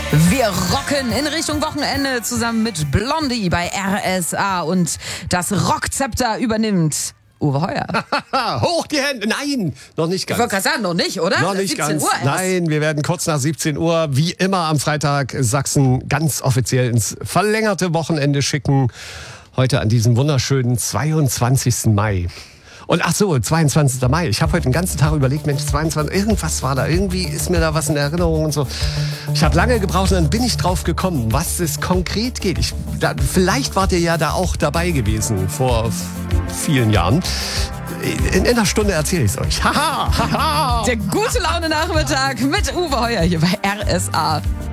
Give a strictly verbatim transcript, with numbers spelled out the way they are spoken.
Wir rocken in Richtung Wochenende zusammen mit Blondie bei R S A und das Rockzepter übernimmt Uwe Heuer. Hoch die Hände! Nein, noch nicht ganz. Ich wollte gerade sagen, noch nicht, oder? Noch nicht siebzehn ganz. Uhr erst. Nein, wir werden kurz nach siebzehn Uhr, wie immer am Freitag, Sachsen ganz offiziell ins verlängerte Wochenende schicken. Heute an diesem wunderschönen zweiundzwanzigsten Mai. Und ach so, zweiundzwanzigsten Mai. Ich habe heute den ganzen Tag überlegt, Mensch, zweiundzwanzig, irgendwas war da. Irgendwie ist mir da was in Erinnerung und so. Ich habe lange gebraucht und dann bin ich drauf gekommen, was es konkret geht. Ich, da, vielleicht wart ihr ja da auch dabei gewesen vor vielen Jahren. In einer Stunde erzähle ich es euch. Haha, haha. Der gute Laune Nachmittag mit Uwe Heuer hier bei R S A.